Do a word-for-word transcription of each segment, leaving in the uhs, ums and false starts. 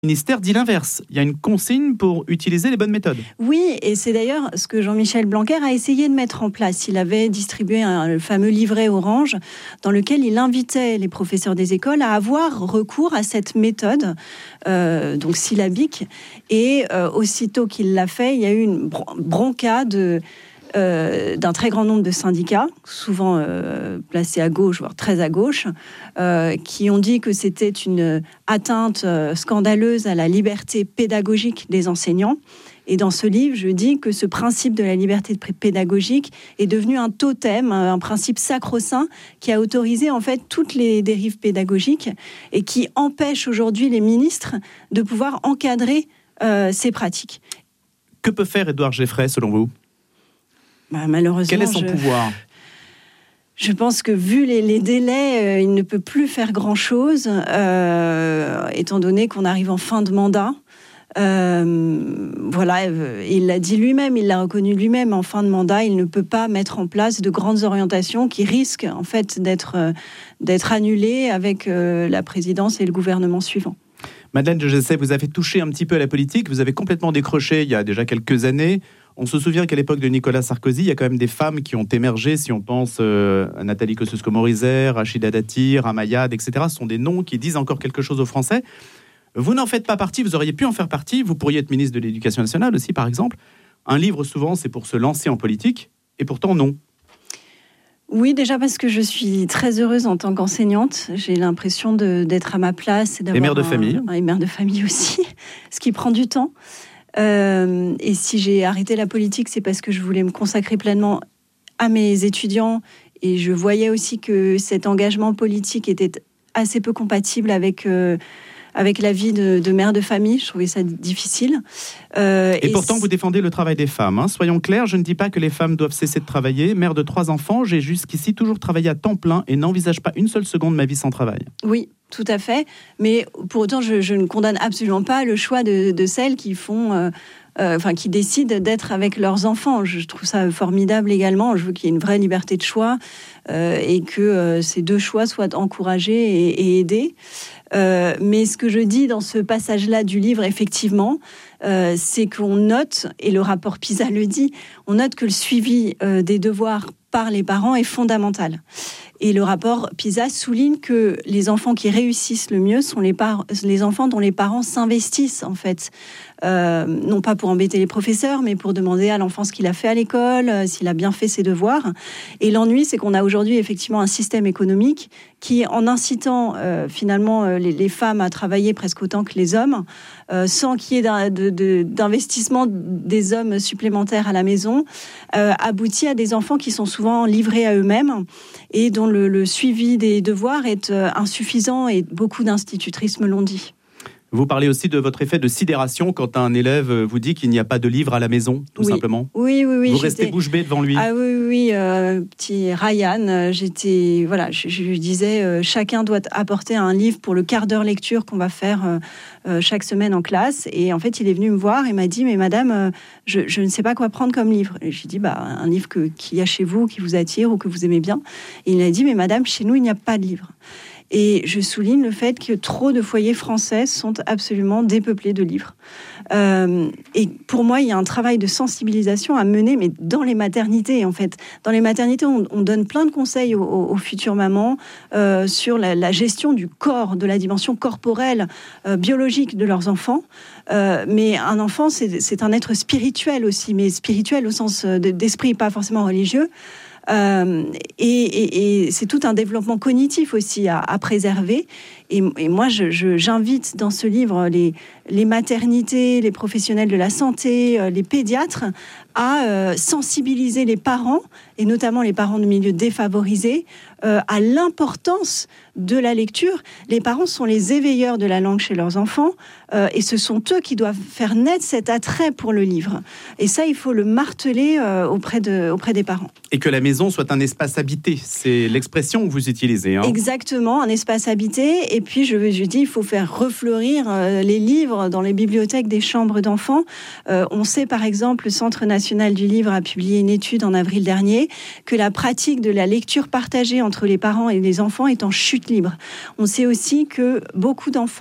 Le ministère dit l'inverse. Il y a une consigne pour utiliser les bonnes méthodes. Oui, et c'est d'ailleurs ce que Jean-Michel Blanquer a essayé de mettre en place. Il avait distribué un, le fameux livret Orange dans lequel il invitait les professeurs des écoles à avoir recours à cette méthode, euh, donc syllabique. Et euh, aussitôt qu'il l'a fait, il y a eu une broncade de... Euh, d'un très grand nombre de syndicats, souvent euh, placés à gauche, voire très à gauche, euh, qui ont dit que c'était une atteinte euh, scandaleuse à la liberté pédagogique des enseignants. Et dans ce livre, je dis que ce principe de la liberté pédagogique est devenu un totem, un principe sacro-saint qui a autorisé en fait toutes les dérives pédagogiques et qui empêche aujourd'hui les ministres de pouvoir encadrer euh, ces pratiques. Que peut faire Édouard Geffray, selon vous ? Bah, malheureusement, quel est son je, pouvoir ? Je pense que vu les, les délais, euh, il ne peut plus faire grand-chose, euh, étant donné qu'on arrive en fin de mandat. Euh, voilà, euh, il l'a dit lui-même, il l'a reconnu lui-même, en fin de mandat, il ne peut pas mettre en place de grandes orientations qui risquent en fait d'être, euh, d'être annulées avec euh, la présidence et le gouvernement suivant. Madeleine de Gessé, vous avez touché un petit peu à la politique, vous avez complètement décroché il y a déjà quelques années. On se souvient qu'à l'époque de Nicolas Sarkozy, il y a quand même des femmes qui ont émergé, si on pense euh, à Nathalie Kosciusko-Morizet, Rachida Dati, Ramayad, et cetera. Ce sont des noms qui disent encore quelque chose aux Français. Vous n'en faites pas partie, vous auriez pu en faire partie, vous pourriez être ministre de l'Éducation nationale aussi, par exemple. Un livre, souvent, c'est pour se lancer en politique, et pourtant, non. Oui, déjà parce que je suis très heureuse en tant qu'enseignante. J'ai l'impression de, d'être à ma place. Et, d'avoir et mère de famille. Un, et mère de famille aussi, ce qui prend du temps. Euh, et si j'ai arrêté la politique, c'est parce que je voulais me consacrer pleinement à mes étudiants. Et je voyais aussi que cet engagement politique était assez peu compatible avec... Euh, avec la vie de, de mère de famille. Je trouvais ça difficile. Euh, et, et pourtant, c... vous défendez le travail des femmes. Hein. Soyons clairs, je ne dis pas que les femmes doivent cesser de travailler. Mère de trois enfants, j'ai jusqu'ici toujours travaillé à temps plein et n'envisage pas une seule seconde ma vie sans travail. Oui, tout à fait. Mais pour autant, je, je ne condamne absolument pas le choix de, de celles qui font... Euh, Euh, enfin, qui décident d'être avec leurs enfants. Je trouve ça formidable également. Je veux qu'il y ait une vraie liberté de choix euh, et que euh, ces deux choix soient encouragés et, et aidés. Euh, mais ce que je dis dans ce passage-là du livre, effectivement, euh, c'est qu'on note, et le rapport PISA le dit, on note que le suivi euh, des devoirs par les parents est fondamental. Et le rapport PISA souligne que les enfants qui réussissent le mieux sont les, par- les enfants dont les parents s'investissent, en fait. Euh, non pas pour embêter les professeurs, mais pour demander à l'enfant ce qu'il a fait à l'école, euh, s'il a bien fait ses devoirs. Et l'ennui, c'est qu'on a aujourd'hui effectivement un système économique qui, en incitant euh, finalement euh, les, les femmes à travailler presque autant que les hommes, euh, sans qu'il y ait d'un, de, de, d'investissement des hommes supplémentaires à la maison, euh, aboutit à des enfants qui sont souvent livrés à eux-mêmes et dont le, le suivi des devoirs est euh, insuffisant, et beaucoup d'institutrices me l'ont dit. Vous parlez aussi de votre effet de sidération quand un élève vous dit qu'il n'y a pas de livre à la maison, tout oui. simplement. Oui, oui, oui. Vous j'étais... restez bouche bée devant lui. Ah oui, oui, euh, petit Ryan. J'étais, voilà, je, je lui disais, euh, chacun doit apporter un livre pour le quart d'heure lecture qu'on va faire euh, euh, chaque semaine en classe. Et en fait, il est venu me voir et m'a dit, mais madame, euh, je, je ne sais pas quoi prendre comme livre. Et je lui ai dit, bah, un livre que, qu'il y a chez vous, qui vous attire ou que vous aimez bien. Et il a dit, mais madame, chez nous, il n'y a pas de livre. Et je souligne le fait que trop de foyers français sont absolument dépeuplés de livres. Euh, et pour moi, il y a un travail de sensibilisation à mener, mais dans les maternités, en fait. Dans les maternités, on, on donne plein de conseils aux, aux, aux futures mamans euh, sur la, la gestion du corps, de la dimension corporelle, euh, biologique de leurs enfants. Euh, mais un enfant, c'est, c'est un être spirituel aussi, mais spirituel au sens de, d'esprit, pas forcément religieux. Euh, et, et, et c'est tout un développement cognitif aussi à, à préserver. Et, et moi, je, je, j'invite dans ce livre les, les maternités, les professionnels de la santé, les pédiatres à euh, sensibiliser les parents, et notamment les parents de milieux défavorisés, euh, à l'importance de la lecture. Les parents sont les éveilleurs de la langue chez leurs enfants, euh, et ce sont eux qui doivent faire naître cet attrait pour le livre. Et ça, il faut le marteler euh, auprès, de, auprès des parents. Et que la maison soit un espace habité, c'est l'expression que vous utilisez. Hein. Exactement, un espace habité. Et puis, je, je dis, il faut faire refleurir euh, les livres dans les bibliothèques des chambres d'enfants. Euh, on sait, par exemple, le Centre national du livre a publié une étude en avril dernier, que la pratique de la lecture partagée entre les parents et les enfants est en chute libre. On sait aussi que beaucoup d'enfants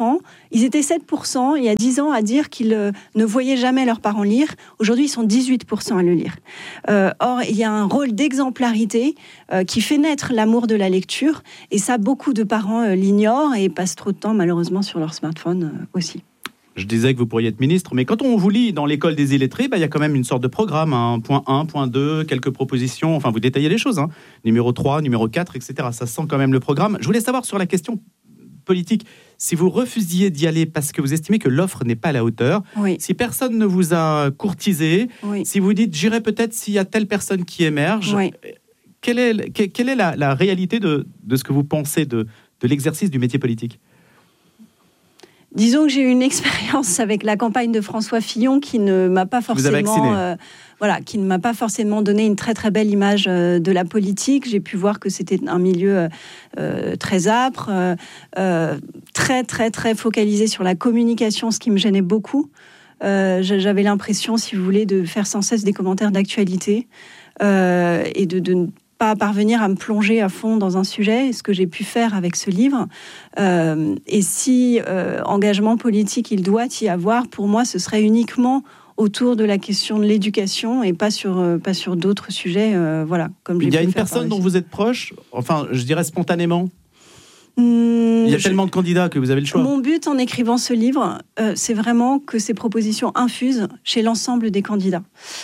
Ils étaient sept pour cent il y a dix ans à dire qu'ils euh, ne voyaient jamais leurs parents lire. Aujourd'hui, ils sont dix-huit pour cent à le lire. Euh, or, il y a un rôle d'exemplarité euh, qui fait naître l'amour de la lecture. Et ça, beaucoup de parents euh, l'ignorent et passent trop de temps, malheureusement, sur leur smartphone euh, aussi. Je disais que vous pourriez être ministre, mais quand on vous lit dans l'école des illettrés, bah, il y a quand même une sorte de programme, hein, point un, point deux, quelques propositions, enfin vous détaillez les choses, hein, numéro trois, numéro quatre, et cetera. Ça sent quand même le programme. Je voulais savoir sur la question politique, si vous refusiez d'y aller parce que vous estimez que l'offre n'est pas à la hauteur, oui. si personne ne vous a courtisé, oui. si vous dites j'irai peut-être s'il y a telle personne qui émerge, oui. quelle est, quelle est la, la réalité de, de ce que vous pensez de, de l'exercice du métier politique ? Disons que j'ai eu une expérience avec la campagne de François Fillon qui ne m'a pas forcément, euh, voilà, qui ne m'a pas forcément donné une très très belle image euh, de la politique. J'ai pu voir que c'était un milieu euh, très âpre, euh, euh, très très très focalisé sur la communication, ce qui me gênait beaucoup. Euh, j'avais l'impression, si vous voulez, de faire sans cesse des commentaires d'actualité euh, et de, de pas parvenir à me plonger à fond dans un sujet, ce que j'ai pu faire avec ce livre. Euh, et si euh, engagement politique il doit y avoir, pour moi, ce serait uniquement autour de la question de l'éducation et pas sur, euh, pas sur d'autres sujets. Euh, voilà, comme j'ai Il y a pu une faire personne dont vous êtes proche, enfin, je dirais spontanément. Mmh, Il y a je... tellement de candidats que vous avez le choix. Mon but en écrivant ce livre, euh, c'est vraiment que ces propositions infusent chez l'ensemble des candidats.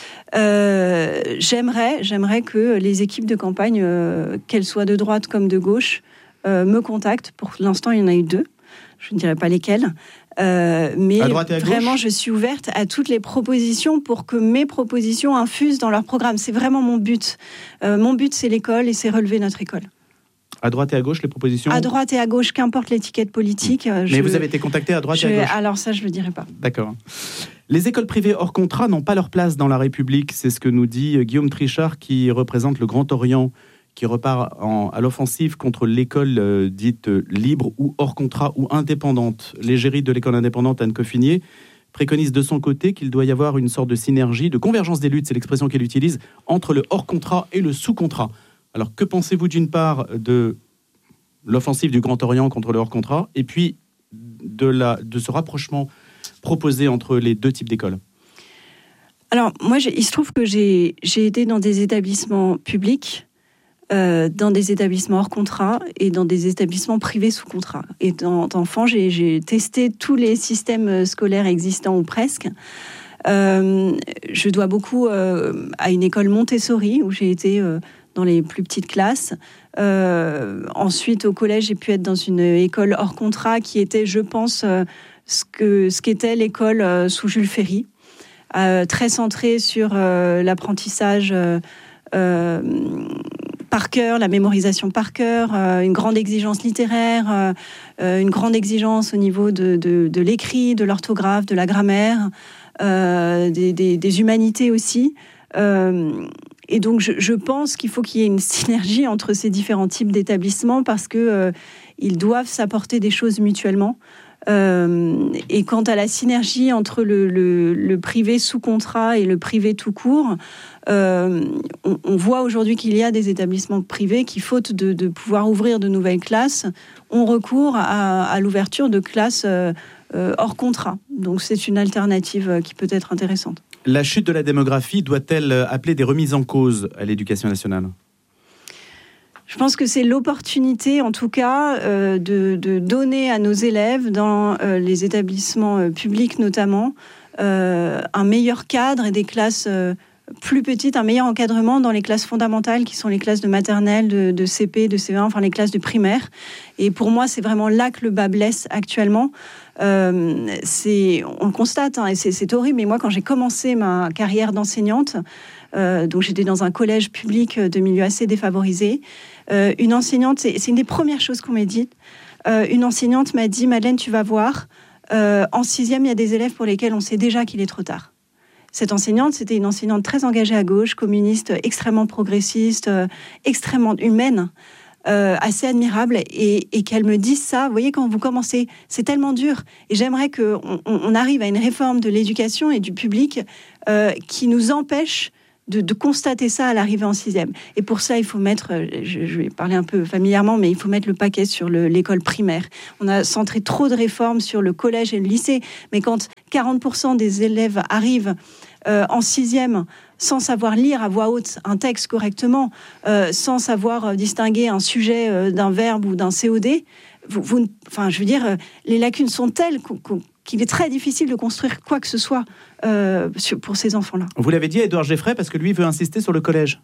Euh, j'aimerais, j'aimerais que les équipes de campagne, euh, qu'elles soient de droite comme de gauche, euh, me contactent. Pour l'instant, il y en a eu deux. Je ne dirai pas lesquelles. Euh, mais à droite et à vraiment, gauche. je suis ouverte à toutes les propositions pour que mes propositions infusent dans leur programme. C'est vraiment mon but. Euh, mon but, c'est l'école et c'est relever notre école. À droite et à gauche, les propositions. À droite et à gauche, qu'importe l'étiquette politique. Mais je... vous avez été contacté à droite je... et à gauche. Alors ça, je ne le dirai pas. D'accord. Les écoles privées hors contrat n'ont pas leur place dans la République. C'est ce que nous dit Guillaume Trichard, qui représente le Grand Orient, qui repart en, à l'offensive contre l'école euh, dite libre ou hors contrat ou indépendante. L'égérie de l'école indépendante, Anne Coffinier, préconise de son côté qu'il doit y avoir une sorte de synergie, de convergence des luttes, c'est l'expression qu'elle utilise, entre le hors contrat et le sous contrat. Alors que pensez-vous d'une part de l'offensive du Grand Orient contre le hors contrat et puis de, la, de ce rapprochement proposé entre les deux types d'écoles? Alors, moi, il se trouve que j'ai, j'ai été dans des établissements publics, euh, dans des établissements hors contrat et dans des établissements privés sous contrat. Et en tant qu'enfant, j'ai, j'ai testé tous les systèmes scolaires existants ou presque. Euh, je dois beaucoup euh, à une école Montessori où j'ai été euh, dans les plus petites classes. Euh, ensuite, au collège, j'ai pu être dans une école hors contrat qui était, je pense, euh, ce, que, ce qu'était l'école euh, sous Jules Ferry, euh, très centrée sur euh, l'apprentissage euh, euh, par cœur, la mémorisation par cœur, euh, une grande exigence littéraire, euh, une grande exigence au niveau de, de, de l'écrit, de l'orthographe, de la grammaire, euh, des, des, des humanités aussi. Euh, Et donc, je, je pense qu'il faut qu'il y ait une synergie entre ces différents types d'établissements parce qu'ils euh, doivent s'apporter des choses mutuellement. Euh, et quant à la synergie entre le, le, le privé sous contrat et le privé tout court, euh, on, on voit aujourd'hui qu'il y a des établissements privés qui, faute de, de pouvoir ouvrir de nouvelles classes, ont recours à, à l'ouverture de classes euh, euh, hors contrat. Donc, c'est une alternative qui peut être intéressante. La chute de la démographie doit-elle appeler des remises en cause à l'éducation nationale ? Je pense que c'est l'opportunité, en tout cas, euh, de, de donner à nos élèves, dans euh, les établissements euh, publics notamment, euh, un meilleur cadre et des classes euh, plus petites, un meilleur encadrement dans les classes fondamentales, qui sont les classes de maternelle, de, de C P, de C E un, enfin les classes de primaire. Et pour moi, c'est vraiment là que le bas blesse actuellement. Euh, c'est, on le constate, hein, et c'est, c'est horrible, mais moi, quand j'ai commencé ma carrière d'enseignante, euh, donc j'étais dans un collège public de milieu assez défavorisé, euh, une enseignante, c'est, c'est une des premières choses qu'on m'a dit, euh, une enseignante m'a dit « Madeleine, tu vas voir, euh, en sixième, il y a des élèves pour lesquels on sait déjà qu'il est trop tard ». Cette enseignante, c'était une enseignante très engagée à gauche, communiste, extrêmement progressiste, euh, extrêmement humaine, Euh, assez admirable, et, et qu'elle me dise ça. Vous voyez, quand vous commencez, c'est tellement dur. Et j'aimerais qu'on on arrive à une réforme de l'éducation et du public euh, qui nous empêche de, de constater ça à l'arrivée en sixième. Et pour ça, il faut mettre, je, je vais parler un peu familièrement, mais il faut mettre le paquet sur le, l'école primaire. On a centré trop de réformes sur le collège et le lycée, mais quand quarante pour cent des élèves arrivent euh, en sixième sans savoir lire à voix haute un texte correctement, euh, sans savoir distinguer un sujet euh, d'un verbe ou d'un C O D, vous, vous, enfin, je veux dire, euh, les lacunes sont telles qu'on, qu'on, qu'il est très difficile de construire quoi que ce soit euh, sur, pour ces enfants-là. Vous l'avez dit à Édouard Geffray, parce que lui veut insister sur le collège.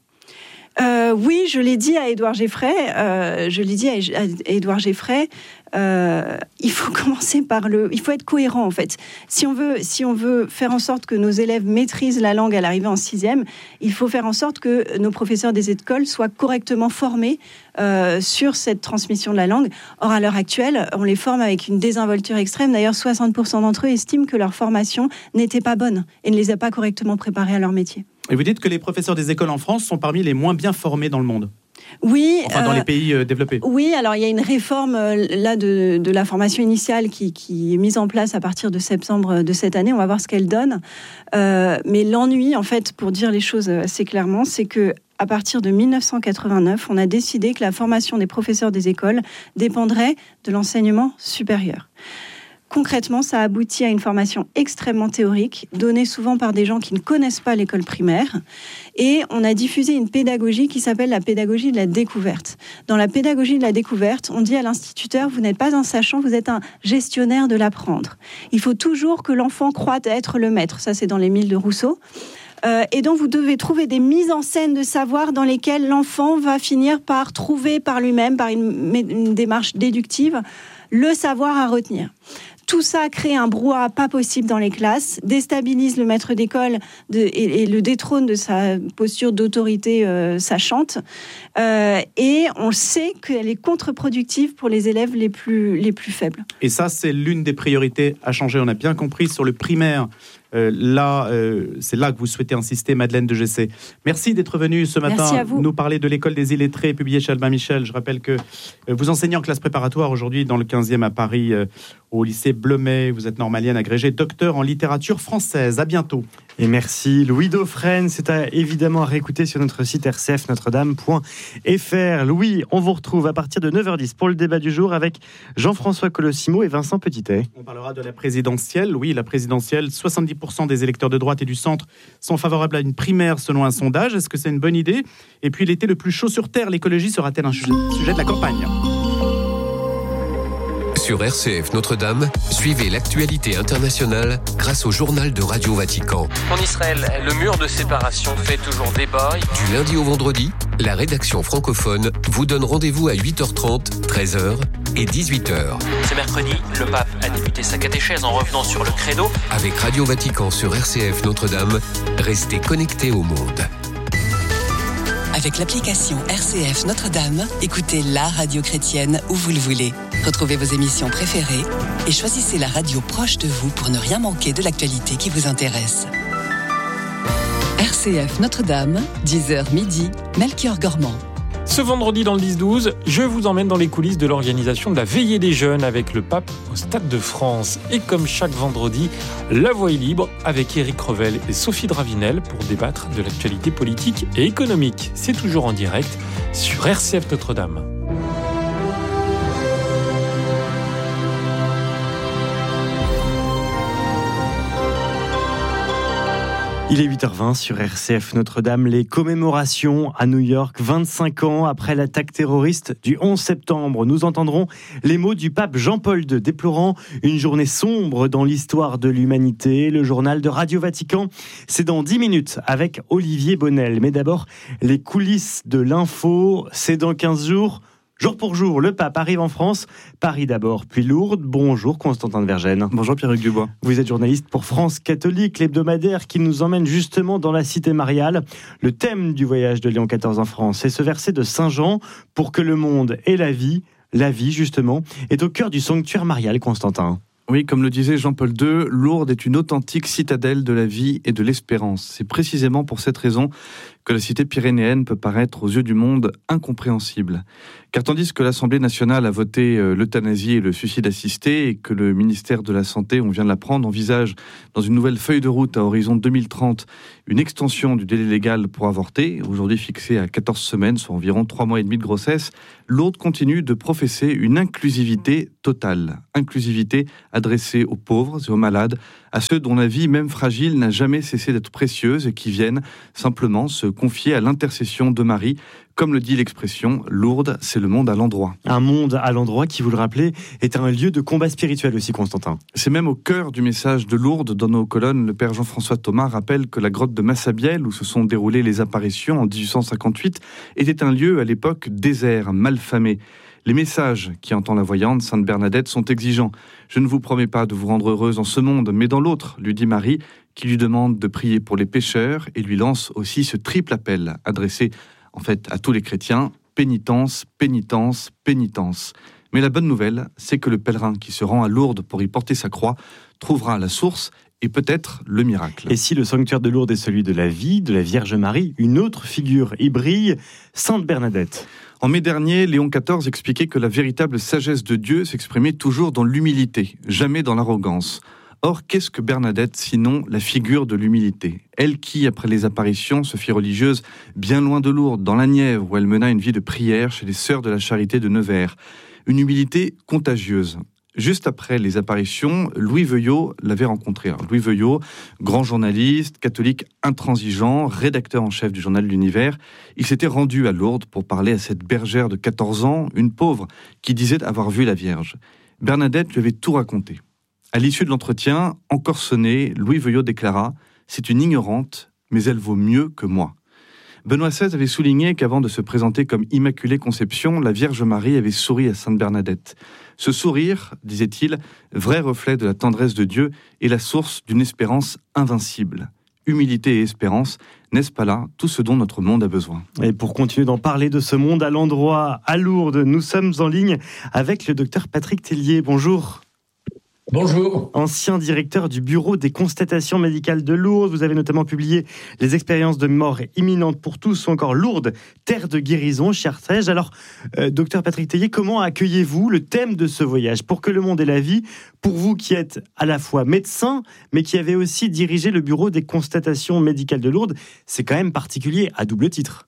Euh, oui, je l'ai dit à Édouard Geffray. Euh, je l'ai dit à, à Édouard Geffray. Euh, il faut commencer par le. Il faut être cohérent en fait. Si on veut, si on veut faire en sorte que nos élèves maîtrisent la langue à l'arrivée en sixième, il faut faire en sorte que nos professeurs des écoles soient correctement formés euh, sur cette transmission de la langue. Or, à l'heure actuelle, on les forme avec une désinvolture extrême. D'ailleurs, soixante pour cent d'entre eux estiment que leur formation n'était pas bonne et ne les a pas correctement préparés à leur métier. Et vous dites que les professeurs des écoles en France sont parmi les moins bien formés dans le monde. Oui. Enfin, dans euh, les pays euh, développés. Oui, alors il y a une réforme euh, là de, de la formation initiale qui, qui est mise en place à partir de septembre de cette année. On va voir ce qu'elle donne. Euh, mais l'ennui, en fait, pour dire les choses assez clairement, c'est que à partir de dix-neuf cent quatre-vingt-neuf, on a décidé que la formation des professeurs des écoles dépendrait de l'enseignement supérieur. Concrètement, ça aboutit à une formation extrêmement théorique, donnée souvent par des gens qui ne connaissent pas l'école primaire. Et on a diffusé une pédagogie qui s'appelle la pédagogie de la découverte. Dans la pédagogie de la découverte, on dit à l'instituteur, vous n'êtes pas un sachant, vous êtes un gestionnaire de l'apprendre. Il faut toujours que l'enfant croie être le maître. Ça, c'est dans l'Émile de Rousseau. Euh, et donc, vous devez trouver des mises en scène de savoir dans lesquelles l'enfant va finir par trouver par lui-même, par une, une démarche déductive, le savoir à retenir. Tout ça crée un brouhaha pas possible dans les classes, déstabilise le maître d'école de, et, et le détrône de sa posture d'autorité euh, sachante. Euh, et on sait qu'elle est contre-productive pour les élèves les plus, les plus faibles. Et ça, c'est l'une des priorités à changer. On a bien compris sur le primaire. Euh, là, euh, c'est là que vous souhaitez insister, Madeleine de Gessé. Merci d'être venue ce matin nous parler de l'école des illettrés, publiée chez Albin Michel. Je rappelle que euh, vous enseignez en classe préparatoire aujourd'hui dans le quinzième à Paris, euh, au lycée Bleumet. Vous êtes normalienne agrégée, docteur en littérature française. À bientôt. Et merci Louis Dauphren. C'est à, évidemment à réécouter sur notre site r c f notre dame point f r. Louis, on vous retrouve à partir de neuf heures dix pour le débat du jour avec Jean-François Colossimo et Vincent Petitet. On parlera de la présidentielle. Oui, la présidentielle, soixante-dix pour cent des électeurs de droite et du centre sont favorables à une primaire selon un sondage. Est-ce que c'est une bonne idée ? Et puis l'été le plus chaud sur Terre, l'écologie sera-t-elle un sujet de la campagne ? Sur R C F Notre-Dame, suivez l'actualité internationale grâce au journal de Radio Vatican. En Israël, le mur de séparation fait toujours débat. Du lundi au vendredi, la rédaction francophone vous donne rendez-vous à huit heures trente, treize heures et dix-huit heures. Ce mercredi, le pape a débuté sa catéchèse en revenant sur le credo. Avec Radio Vatican sur R C F Notre-Dame, restez connectés au monde. Avec l'application R C F Notre-Dame, écoutez la radio chrétienne où vous le voulez. Retrouvez vos émissions préférées et choisissez la radio proche de vous pour ne rien manquer de l'actualité qui vous intéresse. R C F Notre-Dame, dix heures midi, Melchior Gormand. Ce vendredi dans le dix douze, je vous emmène dans les coulisses de l'organisation de la Veillée des Jeunes avec le pape au Stade de France. Et comme chaque vendredi, la voix est libre avec Éric Revel et Sophie Dravinel pour débattre de l'actualité politique et économique. C'est toujours en direct sur R C F Notre-Dame. Il est huit heures vingt sur R C F Notre-Dame. Les commémorations à New York, vingt-cinq ans après l'attaque terroriste du onze septembre. Nous entendrons les mots du pape Jean-Paul deux, déplorant une journée sombre dans l'histoire de l'humanité. Le journal de Radio Vatican, c'est dans dix minutes avec Olivier Bonnel. Mais d'abord, les coulisses de l'info, c'est dans quinze jours. Jour pour jour, le pape arrive en France. Paris d'abord, puis Lourdes. Bonjour Constantin de Vergennes. Bonjour Pierre-Hugues Dubois. Vous êtes journaliste pour France Catholique, l'hebdomadaire qui nous emmène justement dans la cité mariale. Le thème du voyage de Léon quatorze en France, c'est ce verset de Saint Jean, pour que le monde ait la vie, la vie justement, est au cœur du sanctuaire marial, Constantin. Oui, comme le disait Jean-Paul deux, Lourdes est une authentique citadelle de la vie et de l'espérance. C'est précisément pour cette raison que la cité pyrénéenne peut paraître aux yeux du monde incompréhensible. Car tandis que l'Assemblée nationale a voté l'euthanasie et le suicide assisté et que le ministère de la Santé, on vient de l'apprendre, envisage dans une nouvelle feuille de route à horizon deux mille trente une extension du délai légal pour avorter, aujourd'hui fixé à quatorze semaines, soit environ trois mois et demi de grossesse, Lourdes continue de professer une inclusivité totale. Inclusivité adressée aux pauvres et aux malades, à ceux dont la vie, même fragile, n'a jamais cessé d'être précieuse et qui viennent simplement se confier à l'intercession de Marie. Comme le dit l'expression, Lourdes, c'est le monde à l'endroit. Un monde à l'endroit qui, vous le rappelez, est un lieu de combat spirituel aussi, Constantin. C'est même au cœur du message de Lourdes. Dans nos colonnes, le père Jean-François Thomas rappelle que la grotte de Massabielle, où se sont déroulées les apparitions en dix-huit cent cinquante-huit, était un lieu à l'époque désert, malfamé. Les messages qui entend la voyante, Sainte Bernadette, sont exigeants. « Je ne vous promets pas de vous rendre heureuse en ce monde, mais dans l'autre », lui dit Marie, qui lui demande de prier pour les pécheurs et lui lance aussi ce triple appel, adressé en fait à tous les chrétiens, pénitence, pénitence, pénitence. Mais la bonne nouvelle, c'est que le pèlerin qui se rend à Lourdes pour y porter sa croix trouvera la source et peut-être le miracle. Et si le sanctuaire de Lourdes est celui de la vie, de la Vierge Marie, une autre figure y brille, Sainte Bernadette. En mai dernier, Léon quatorze expliquait que la véritable sagesse de Dieu s'exprimait toujours dans l'humilité, jamais dans l'arrogance. Or, qu'est-ce que Bernadette, sinon la figure de l'humilité ? Elle qui, après les apparitions, se fit religieuse bien loin de Lourdes, dans la Nièvre, où elle mena une vie de prière chez les Sœurs de la Charité de Nevers. Une humilité contagieuse. Juste après les apparitions, Louis Veuillot l'avait rencontré. Alors, Louis Veuillot, grand journaliste, catholique intransigeant, rédacteur en chef du journal L'Univers, il s'était rendu à Lourdes pour parler à cette bergère de quatorze ans, une pauvre, qui disait avoir vu la Vierge. Bernadette lui avait tout raconté. À l'issue de l'entretien, encore sonné, Louis Veuillot déclara « C'est une ignorante, mais elle vaut mieux que moi ». Benoît seize avait souligné qu'avant de se présenter comme Immaculée Conception, la Vierge Marie avait souri à Sainte Bernadette. Ce sourire, disait-il, vrai reflet de la tendresse de Dieu est la source d'une espérance invincible. Humilité et espérance, n'est-ce pas là tout ce dont notre monde a besoin ? Et pour continuer d'en parler de ce monde à l'endroit, à Lourdes, nous sommes en ligne avec le docteur Patrick Tellier. Bonjour. Bonjour. Ancien directeur du bureau des constatations médicales de Lourdes, vous avez notamment publié Les expériences de mort imminente pour tous, ou encore Lourdes, terre de guérison, chez Artege. Alors, euh, docteur Patrick Tellier, comment accueillez-vous le thème de ce voyage ? Pour que le monde ait la vie, pour vous qui êtes à la fois médecin, mais qui avez aussi dirigé le bureau des constatations médicales de Lourdes, c'est quand même particulier à double titre.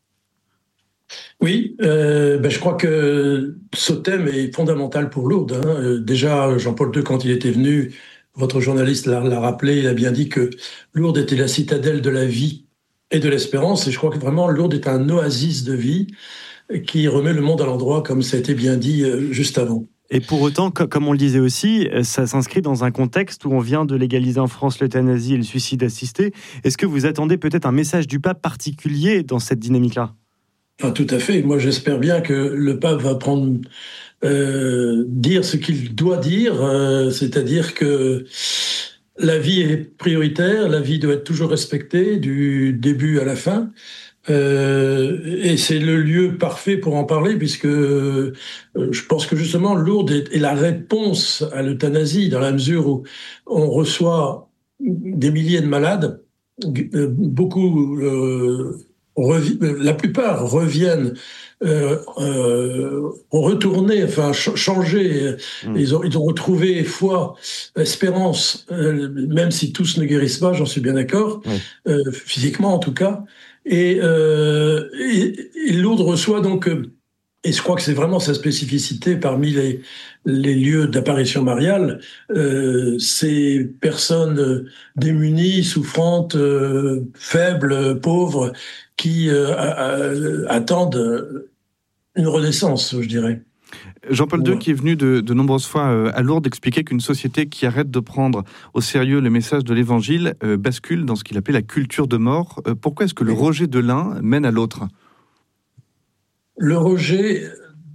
Oui, euh, ben je crois que ce thème est fondamental pour Lourdes. Hein. Déjà, Jean-Paul deux, quand il était venu, votre journaliste l'a, l'a rappelé, il a bien dit que Lourdes était la citadelle de la vie et de l'espérance. Et je crois que vraiment, Lourdes est un oasis de vie qui remet le monde à l'endroit, comme ça a été bien dit euh, juste avant. Et pour autant, comme on le disait aussi, ça s'inscrit dans un contexte où on vient de légaliser en France l'euthanasie et le suicide assisté. Est-ce que vous attendez peut-être un message du pape particulier dans cette dynamique-là ? Ah, tout à fait. Moi, j'espère bien que le pape va prendre, euh, dire ce qu'il doit dire, euh, c'est-à-dire que la vie est prioritaire, la vie doit être toujours respectée du début à la fin. Euh, et c'est le lieu parfait pour en parler, puisque euh, je pense que justement Lourdes est, est la réponse à l'euthanasie, dans la mesure où on reçoit des milliers de malades, euh, beaucoup... Euh, Revi- la plupart reviennent, euh, euh, ont retourné, enfin ch- changé. Mmh. Ils ont, ils ont retrouvé foi, espérance, euh, même si tous ne guérissent pas, j'en suis bien d'accord, mmh. euh, physiquement en tout cas. Et, euh, et, et Lourdes reçoit donc, euh, et je crois que c'est vraiment sa spécificité parmi les, les lieux d'apparition mariale, euh, ces personnes démunies, souffrantes, euh, faibles, pauvres, qui euh, attendent une renaissance, je dirais. Jean-Paul ouais. deux, qui est venu de, de nombreuses fois à Lourdes, expliquait qu'une société qui arrête de prendre au sérieux le message de l'Évangile euh, bascule dans ce qu'il appelait la culture de mort. Euh, pourquoi est-ce que le rejet de l'un mène à l'autre ? Le rejet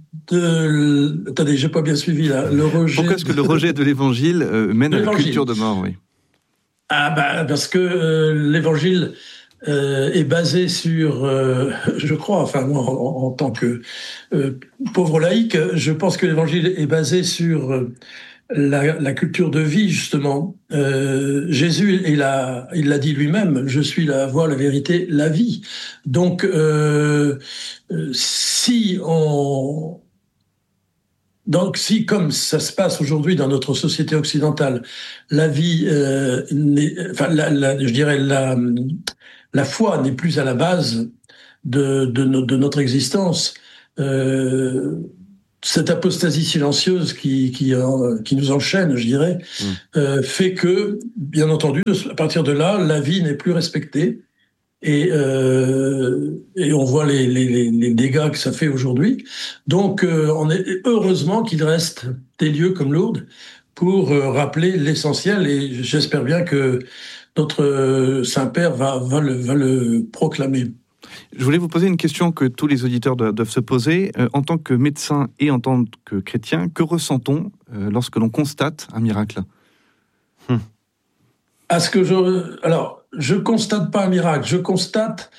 de... Attendez, j'ai pas bien suivi là. Le rejet pourquoi est-ce que le rejet de l'Évangile euh, mène à la culture de mort, oui. Ah bah parce que euh, l'Évangile euh, est basé sur, euh, je crois, enfin moi en, en tant que euh, pauvre laïc, je pense que l'Évangile est basé sur euh, la, la culture de vie, justement. Euh, Jésus, il a, il l'a dit lui-même, je suis la voie, la vérité, la vie. Donc, euh, si on... Donc, si, comme ça se passe aujourd'hui dans notre société occidentale, la vie, euh, n'est, enfin, la, la, je dirais, la, la foi n'est plus à la base de, de, no, de notre existence, euh, cette apostasie silencieuse qui, qui, euh, qui nous enchaîne, je dirais, mmh. euh, fait que, bien entendu, à partir de là, la vie n'est plus respectée. Et, euh, et on voit les, les, les dégâts que ça fait aujourd'hui. Donc, euh, on est heureusement qu'il reste des lieux comme Lourdes pour euh, rappeler l'essentiel. Et j'espère bien que notre euh, Saint-Père va, va, le, va le proclamer. Je voulais vous poser une question que tous les auditeurs doivent, doivent se poser. Euh, en tant que médecin et en tant que chrétien, que ressent-on euh, lorsque l'on constate un miracle ? hum. À ce que je... Alors, je constate pas un miracle, je constate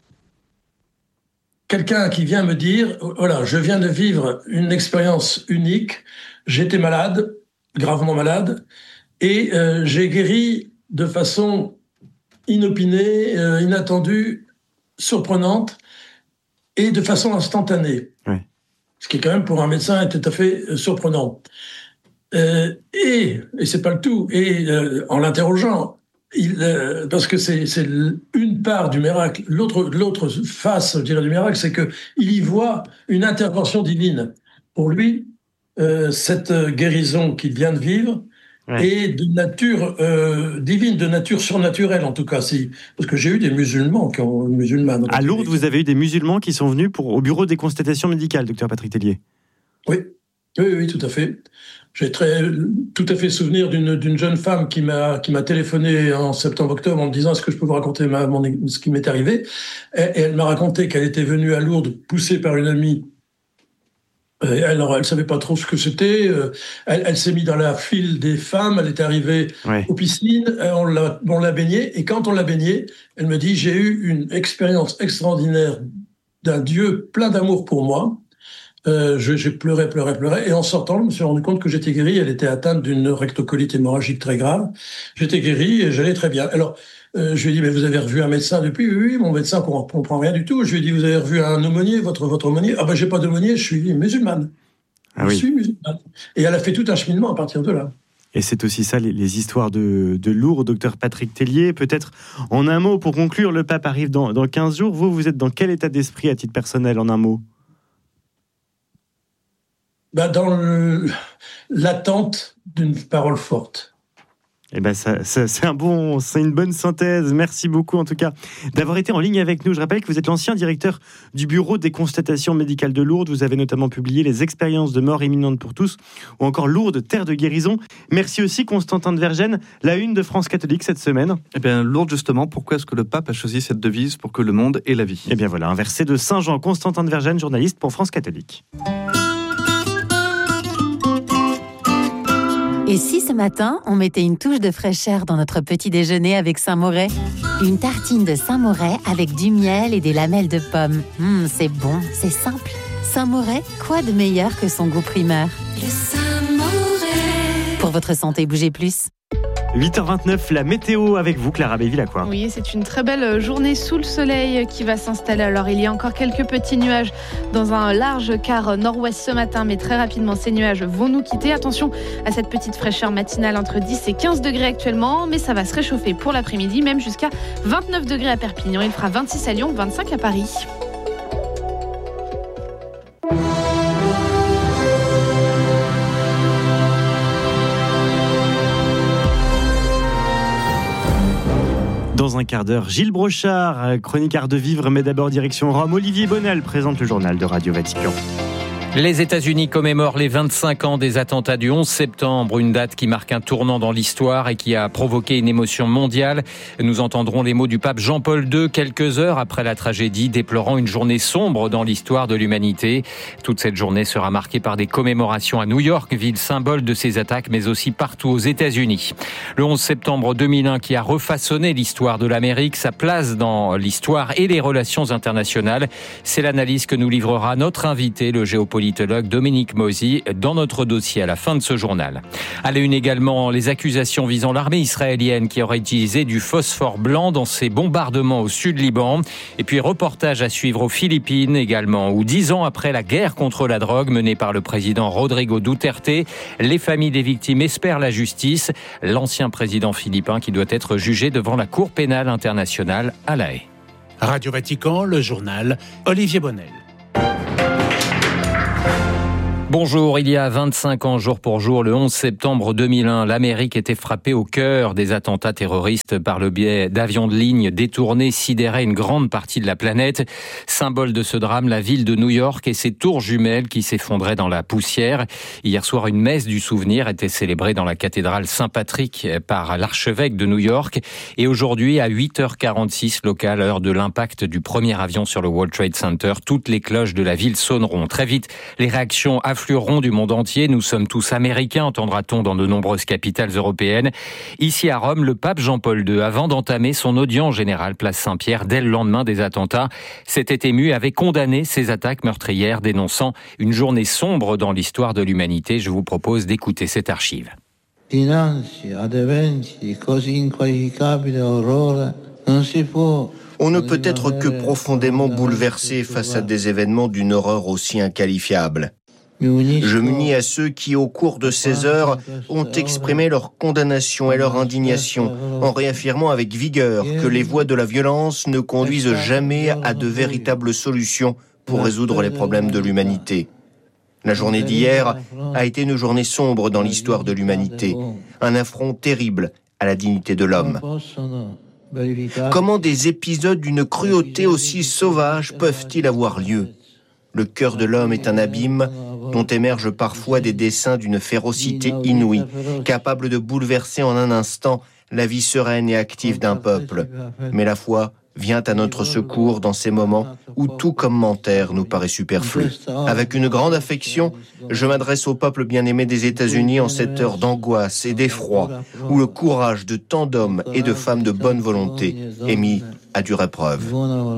quelqu'un qui vient me dire, voilà, je viens de vivre une expérience unique, j'étais malade, gravement malade, et euh, j'ai guéri de façon inopinée, euh, inattendue, surprenante, et de façon instantanée. Oui. Ce qui est quand même pour un médecin est tout à fait euh, surprenant. Euh, et, et c'est pas le tout, et euh, en l'interrogeant, Il, euh, parce que c'est, c'est une part du miracle. L'autre, l'autre face, je dirais, du miracle, c'est que il y voit une intervention divine. Pour lui, euh, cette guérison qu'il vient de vivre ouais. est de nature euh, divine, de nature surnaturelle en tout cas. Si, parce que j'ai eu des musulmans qui ont musulmanes. À Lourdes, vous avez eu des musulmans qui sont venus pour, au bureau des constatations médicales, docteur Patrick Tellier. Oui, oui, oui, tout à fait. J'ai très, tout à fait souvenir d'une, d'une jeune femme qui m'a, qui m'a téléphoné en septembre-octobre en me disant « Est-ce que je peux vous raconter ma, mon, ce qui m'est arrivé ?» Et, et elle m'a raconté qu'elle était venue à Lourdes poussée par une amie. Et alors, elle ne savait pas trop ce que c'était. Elle, elle s'est mise dans la file des femmes. Elle était arrivée ouais. aux piscines. On l'a, on l'a baignée. Et quand on l'a baignée, elle me dit « J'ai eu une expérience extraordinaire d'un Dieu plein d'amour pour moi. » Euh, je, j'ai pleuré, pleuré, pleuré. Et en sortant, je me suis rendu compte que j'étais guéri. Elle était atteinte d'une rectocolite hémorragique très grave. J'étais guéri et j'allais très bien. Alors, euh, je lui ai dit, mais vous avez revu un médecin depuis ? Oui, oui, mon médecin ne comprend rien du tout. Je lui ai dit, vous avez revu un aumônier, votre, votre aumônier ? Ah ben, j'ai pas d'aumônier, je suis musulmane. Ah, je oui. suis musulmane. Et elle a fait tout un cheminement à partir de là. Et c'est aussi ça, les, les histoires de, de Lourdes, docteur Patrick Tellier. Peut-être en un mot, pour conclure, le pape arrive dans, dans quinze jours. Vous, vous êtes dans quel état d'esprit à titre personnel, en un mot ? Ben dans le, l'attente d'une parole forte. Eh ben ça, ça, c'est un bon, c'est une bonne synthèse. Merci beaucoup en tout cas d'avoir été en ligne avec nous. Je rappelle que vous êtes l'ancien directeur du bureau des constatations médicales de Lourdes. Vous avez notamment publié les expériences de mort imminente pour tous, ou encore Lourdes, terre de guérison. Merci aussi Constantin de Vergennes, la une de France Catholique cette semaine. Eh bien Lourdes justement, pourquoi est-ce que le pape a choisi cette devise pour que le monde ait la vie ? Eh bien voilà, un verset de Saint Jean. Constantin de Vergennes, journaliste pour France Catholique. Et si ce matin, on mettait une touche de fraîcheur dans notre petit déjeuner avec Saint-Moret ? Une tartine de Saint-Moret avec du miel et des lamelles de pommes. Mmh, c'est bon, c'est simple. Saint-Moret, quoi de meilleur que son goût primaire ? Le Saint-Moret. Pour votre santé, bougez plus. huit heures vingt-neuf, la météo avec vous, Clara Béville-Lacroix. Oui, c'est une très belle journée sous le soleil qui va s'installer. Alors, il y a encore quelques petits nuages dans un large quart nord-ouest ce matin, mais très rapidement, ces nuages vont nous quitter. Attention à cette petite fraîcheur matinale entre dix et quinze degrés actuellement, mais ça va se réchauffer pour l'après-midi, même jusqu'à vingt-neuf degrés à Perpignan. Il fera vingt-six à Lyon, vingt-cinq à Paris. Dans un quart d'heure, Gilles Brochard, chronique Art de Vivre, mais d'abord direction Rome. Olivier Bonnel présente le journal de Radio Vatican. Les États-Unis commémorent les vingt-cinq ans des attentats du onze septembre, une date qui marque un tournant dans l'histoire et qui a provoqué une émotion mondiale. Nous entendrons les mots du pape Jean-Paul deux quelques heures après la tragédie, déplorant une journée sombre dans l'histoire de l'humanité. Toute cette journée sera marquée par des commémorations à New York, ville symbole de ces attaques, mais aussi partout aux États-Unis. Le onze septembre deux mille un qui a refaçonné l'histoire de l'Amérique, sa place dans l'histoire et les relations internationales. C'est l'analyse que nous livrera notre invité, le géopolitique politologue Dominique Mosi dans notre dossier à la fin de ce journal. À la une également, les accusations visant l'armée israélienne qui aurait utilisé du phosphore blanc dans ses bombardements au sud Liban. Et puis reportage à suivre aux Philippines également, où dix ans après la guerre contre la drogue menée par le président Rodrigo Duterte, les familles des victimes espèrent la justice. L'ancien président philippin qui doit être jugé devant la Cour pénale internationale à La Haye. Radio Vatican, le journal, Olivier Bonnel. Bonjour, il y a vingt-cinq ans, jour pour jour, le onze septembre deux mille un, l'Amérique était frappée au cœur des attentats terroristes par le biais d'avions de ligne détournés, sidéraient une grande partie de la planète. Symbole de ce drame, la ville de New York et ses tours jumelles qui s'effondraient dans la poussière. Hier soir, une messe du souvenir était célébrée dans la cathédrale Saint-Patrick par l'archevêque de New York. Et aujourd'hui, à huit heures quarante-six locale, heure de l'impact du premier avion sur le World Trade Center, toutes les cloches de la ville sonneront. Très vite, les réactions afflueront du monde entier. Nous sommes tous américains, entendra-t-on dans de nombreuses capitales européennes. Ici à Rome, le pape Jean-Paul deux, avant d'entamer son audience générale place Saint-Pierre dès le lendemain des attentats, s'était ému et avait condamné ces attaques meurtrières, dénonçant une journée sombre dans l'histoire de l'humanité. Je vous propose d'écouter cette archive. Dinanzi ad eventi così inqualificabili orrore non si può. On ne peut être que profondément bouleversé face à des événements d'une horreur aussi inqualifiable. Je m'unis à ceux qui, au cours de ces heures, ont exprimé leur condamnation et leur indignation, en réaffirmant avec vigueur que les voies de la violence ne conduisent jamais à de véritables solutions pour résoudre les problèmes de l'humanité. La journée d'hier a été une journée sombre dans l'histoire de l'humanité, un affront terrible à la dignité de l'homme. Comment des épisodes d'une cruauté aussi sauvage peuvent-ils avoir lieu ? Le cœur de l'homme est un abîme dont émergent parfois des desseins d'une férocité inouïe, capable de bouleverser en un instant la vie sereine et active d'un peuple. Mais la foi vient à notre secours dans ces moments où tout commentaire nous paraît superflu. Avec une grande affection, je m'adresse au peuple bien-aimé des États-Unis en cette heure d'angoisse et d'effroi, où le courage de tant d'hommes et de femmes de bonne volonté est mis à dure épreuve.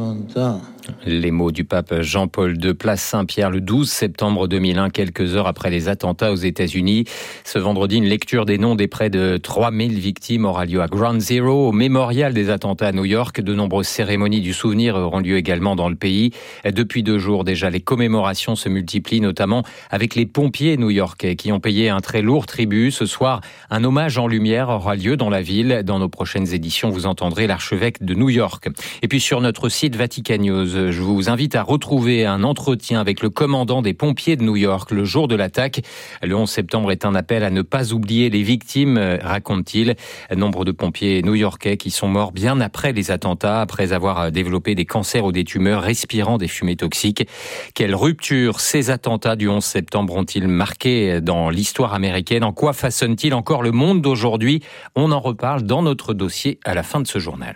Les mots du pape Jean-Paul deux, place Saint-Pierre, le douze septembre deux mille un, quelques heures après les attentats aux États-Unis. Ce vendredi, une lecture des noms des près de trois mille victimes aura lieu à Ground Zero, au mémorial des attentats à New York. De nombreuses cérémonies du souvenir auront lieu également dans le pays. Depuis deux jours déjà, les commémorations se multiplient, notamment avec les pompiers new-yorkais qui ont payé un très lourd tribut. Ce soir, un hommage en lumière aura lieu dans la ville. Dans nos prochaines éditions, vous entendrez l'archevêque de New York. Et puis sur notre site Vatican News, je vous invite à retrouver un entretien avec le commandant des pompiers de New York le jour de l'attaque. Le onze septembre est un appel à ne pas oublier les victimes, raconte-t-il. Nombre de pompiers new-yorkais qui sont morts bien après les attentats, après avoir développé des cancers ou des tumeurs respirant des fumées toxiques. Quelle rupture ces attentats du onze septembre ont-ils marqué dans l'histoire américaine ? En quoi façonnent-ils encore le monde d'aujourd'hui ? On en reparle dans notre dossier à la fin de ce journal.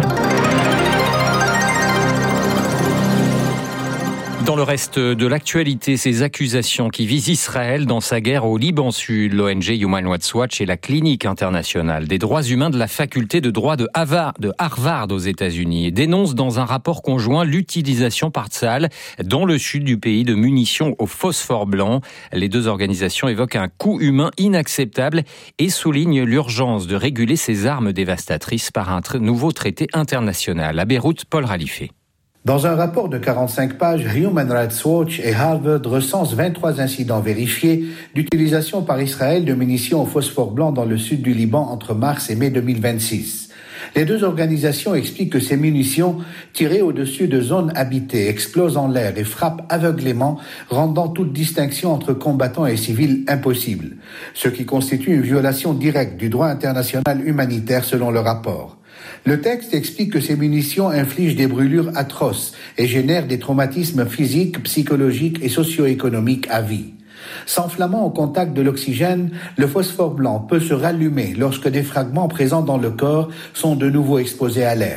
Dans le reste de l'actualité, ces accusations qui visent Israël dans sa guerre au Liban Sud, l'O N G Human Rights Watch et la Clinique internationale des droits humains de la faculté de droit de Harvard, de Harvard aux États-Unis dénoncent dans un rapport conjoint l'utilisation par Tsahal dans le sud du pays de munitions au phosphore blanc. Les deux organisations évoquent un coût humain inacceptable et soulignent l'urgence de réguler ces armes dévastatrices par un nouveau traité international. À Beyrouth, Paul Ralifé. Dans un rapport de quarante-cinq pages, Human Rights Watch et Harvard recensent vingt-trois incidents vérifiés d'utilisation par Israël de munitions au phosphore blanc dans le sud du Liban entre mars et mai deux mille vingt-six. Les deux organisations expliquent que ces munitions, tirées au-dessus de zones habitées, explosent en l'air et frappent aveuglément, rendant toute distinction entre combattants et civils impossible, ce qui constitue une violation directe du droit international humanitaire selon le rapport. Le texte explique que ces munitions infligent des brûlures atroces et génèrent des traumatismes physiques, psychologiques et socio-économiques à vie. S'enflammant au contact de l'oxygène, le phosphore blanc peut se rallumer lorsque des fragments présents dans le corps sont de nouveau exposés à l'air.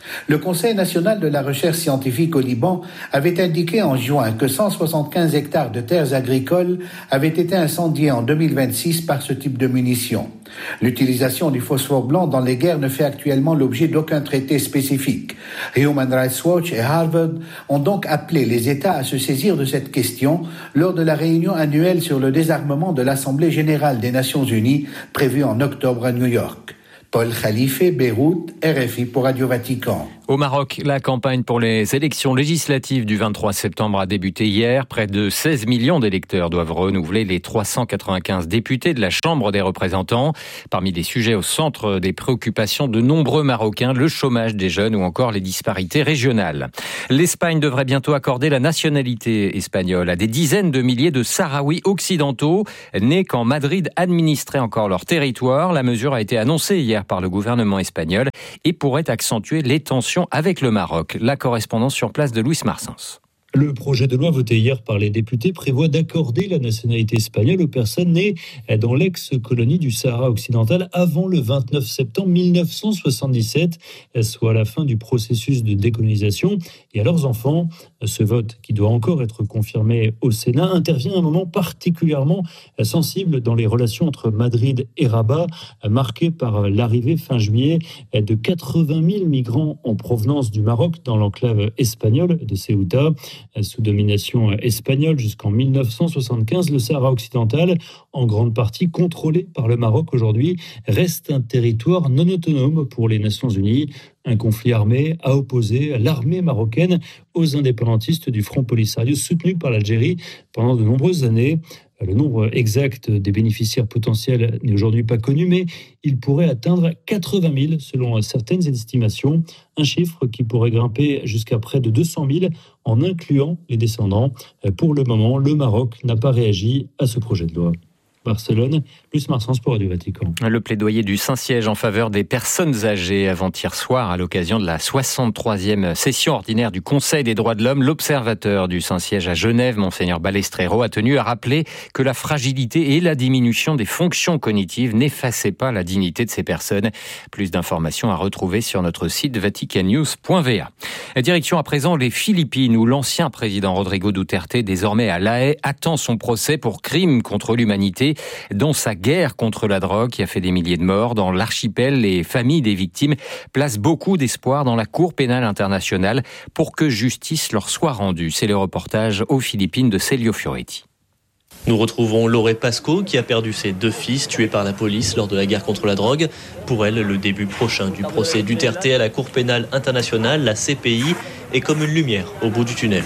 Le Conseil national de la recherche scientifique au Liban avait indiqué en juin que cent soixante-quinze hectares de terres agricoles avaient été incendiés en deux mille vingt-six par ce type de munitions. L'utilisation du phosphore blanc dans les guerres ne fait actuellement l'objet d'aucun traité spécifique. Human Rights Watch et Harvard ont donc appelé les États à se saisir de cette question lors de la réunion annuelle sur le désarmement de l'Assemblée générale des Nations unies prévue en octobre à New York. Paul Khalife, Beyrouth, R F I pour Radio Vatican. Au Maroc, la campagne pour les élections législatives du vingt-trois septembre a débuté hier. Près de seize millions d'électeurs doivent renouveler les trois cent quatre-vingt-quinze députés de la Chambre des représentants. Parmi les sujets au centre des préoccupations de nombreux Marocains, le chômage des jeunes ou encore les disparités régionales. L'Espagne devrait bientôt accorder la nationalité espagnole à des dizaines de milliers de Sahraouis occidentaux, nés quand Madrid administrait encore leur territoire. La mesure a été annoncée hier par le gouvernement espagnol et pourrait accentuer les tensions avec le Maroc. La correspondance sur place de Luis Marsens. Le projet de loi voté hier par les députés prévoit d'accorder la nationalité espagnole aux personnes nées dans l'ex-colonie du Sahara occidental avant le vingt-neuf septembre mille neuf cent soixante-dix-sept, soit la fin du processus de décolonisation, et à leurs enfants. Ce vote, qui doit encore être confirmé au Sénat, intervient à un moment particulièrement sensible dans les relations entre Madrid et Rabat, marqué par l'arrivée fin juillet de quatre-vingt mille migrants en provenance du Maroc dans l'enclave espagnole de Ceuta. Sous domination espagnole jusqu'en mille neuf cent soixante-quinze, le Sahara occidental, en grande partie contrôlé par le Maroc aujourd'hui, reste un territoire non autonome pour les Nations Unies. Un conflit armé a opposé l'armée marocaine aux indépendantistes du Front Polisario soutenu par l'Algérie pendant de nombreuses années. Le nombre exact des bénéficiaires potentiels n'est aujourd'hui pas connu, mais il pourrait atteindre quatre-vingt mille selon certaines estimations, un chiffre qui pourrait grimper jusqu'à près de deux cent mille en incluant les descendants. Pour le moment, le Maroc n'a pas réagi à ce projet de loi. Barcelone, plus Marsens pour Radio Vatican. Le plaidoyer du Saint-Siège en faveur des personnes âgées avant-hier soir à l'occasion de la soixante-troisième session ordinaire du Conseil des droits de l'homme. L'observateur du Saint-Siège à Genève, Monseigneur Balestrero, a tenu à rappeler que la fragilité et la diminution des fonctions cognitives n'effaçaient pas la dignité de ces personnes. Plus d'informations à retrouver sur notre site vatican news point v a. Direction à présent les Philippines où l'ancien président Rodrigo Duterte, désormais à La Haye, attend son procès pour crimes contre l'humanité, dont sa guerre contre la drogue qui a fait des milliers de morts. Dans l'archipel, les familles des victimes placent beaucoup d'espoir dans la Cour pénale internationale pour que justice leur soit rendue. C'est le reportage aux Philippines de Celio Fioretti. Nous retrouvons Loré Pasco qui a perdu ses deux fils tués par la police lors de la guerre contre la drogue. Pour elle, le début prochain du procès Duterte à la Cour pénale internationale, la C P I, est comme une lumière au bout du tunnel.